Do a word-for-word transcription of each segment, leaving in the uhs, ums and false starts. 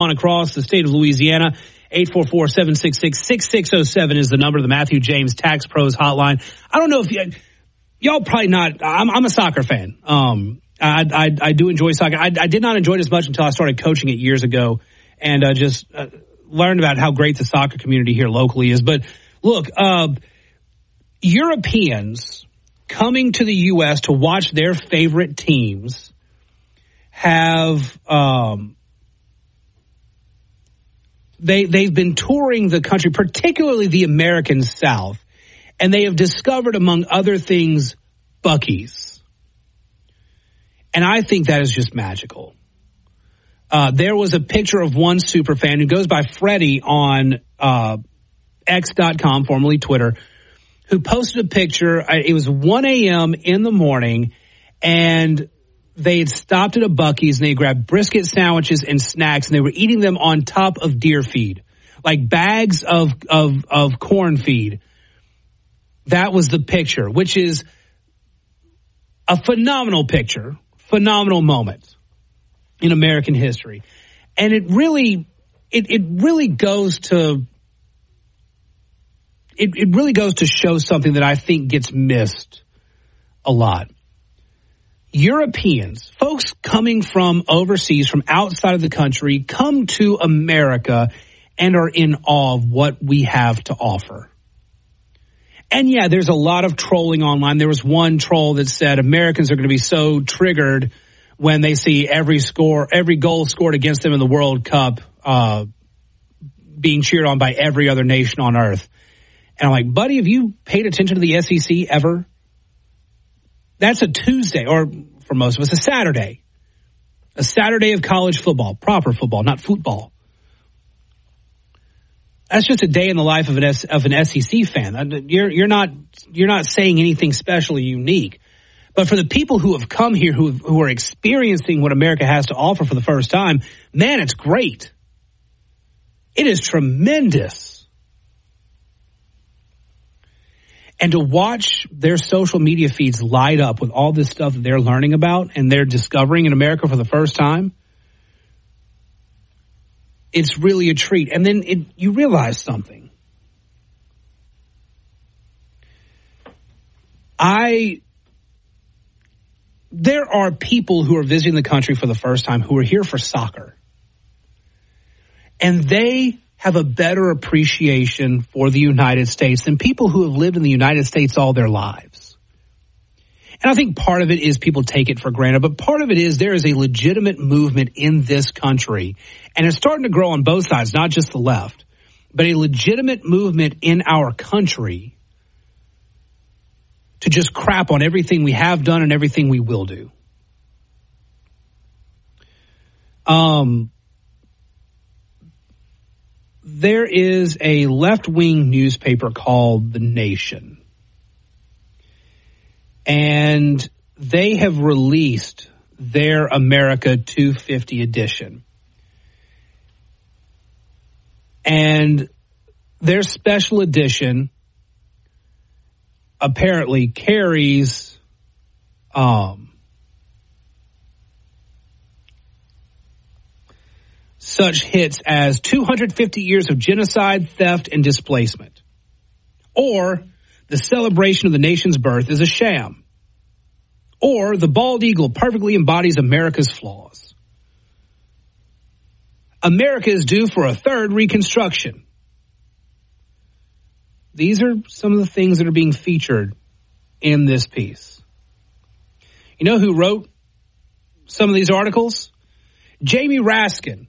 on across the state of Louisiana. eight four four, seven six six, six six zero seven is the number, the Matthew James Tax Pros hotline. I don't know if you, y'all probably not, I'm, I'm a soccer fan. Um, I, I, I do enjoy soccer. I, I did not enjoy it as much until I started coaching it years ago and uh, just uh, learned about how great the soccer community here locally is. But look, uh, Europeans coming to the U S to watch their favorite teams have, um, they, they've been touring the country, particularly the American South, and they have discovered, among other things, Buc-ee's. And I think that is just magical. Uh, there was a picture of one superfan who goes by Freddie on uh, X dot com, formerly Twitter, who posted a picture. It was one a.m. in the morning, and they had stopped at a Buc-ee's, and they grabbed brisket sandwiches and snacks, and they were eating them on top of deer feed, like bags of, of, of corn feed. That was the picture, which is a phenomenal picture, phenomenal moment in American history. And it really, it, it really goes to, it, it really goes to show something that I think gets missed a lot. Europeans, folks coming from overseas, from outside of the country, come to America and are in awe of what we have to offer. And yeah, there's a lot of trolling online. There was one troll that said Americans are going to be so triggered when they see every score, every goal scored against them in the World Cup uh, being cheered on by every other nation on earth. And I'm like, buddy, have you paid attention to the S E C ever? That's a Tuesday, or for most of us, a Saturday. A Saturday of college football, proper football, not football. That's just a day in the life of an S, of an S E C fan. You're you're not you're not saying anything special or unique. But for the people who have come here, who who are experiencing what America has to offer for the first time, man, it's great. It is tremendous. And to watch their social media feeds light up with all this stuff that they're learning about and they're discovering in America for the first time, it's really a treat. And then it, you realize something. I, there are people who are visiting the country for the first time who are here for soccer. And they have a better appreciation for the United States than people who have lived in the United States all their lives. And I think part of it is people take it for granted, but part of it is there is a legitimate movement in this country, and it's starting to grow on both sides, not just the left, but a legitimate movement in our country to just crap on everything we have done and everything we will do. Um, there is a left-wing newspaper called The Nation, and they have released their America two fifty edition. And their special edition apparently carries um, such hits as two hundred fifty years of genocide, theft, and displacement, or the celebration of the nation's birth is a sham, or the bald eagle perfectly embodies America's flaws. America is due for a third reconstruction. These are some of the things that are being featured in this piece. You know who wrote some of these articles? Jamie Raskin,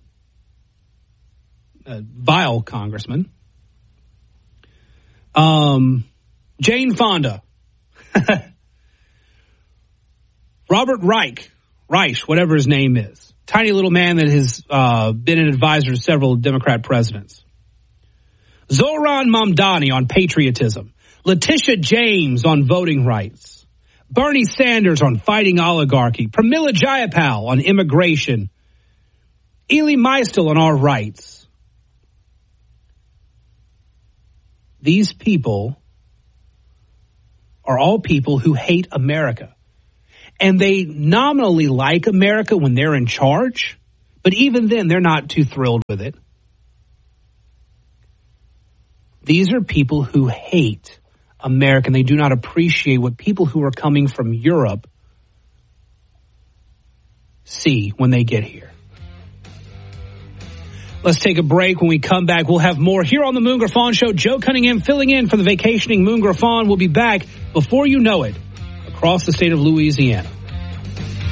a vile congressman. Um, Jane Fonda. Robert Reich, Reich, whatever his name is. Tiny little man that has uh, been an advisor to several Democrat presidents. Zohran Mamdani on patriotism. Letitia James on voting rights. Bernie Sanders on fighting oligarchy. Pramila Jayapal on immigration. Elie Mystal on our rights. These people are all people who hate America. And they nominally like America when they're in charge, But even then, they're not too thrilled with it. These are people who hate America, and they do not appreciate what people who are coming from Europe see when they get here. Let's take a break. When we come back, we'll have more here on the Moon Griffon Show. Joe Cunningham filling in for the vacationing Moon Griffon. We'll be back before you know it across the state of Louisiana.